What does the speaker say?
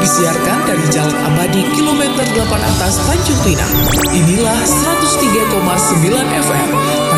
Disiarkan dari Jalan Abadi kilometer 8 atas Tanjung Pinang. Inilah 103,9 FM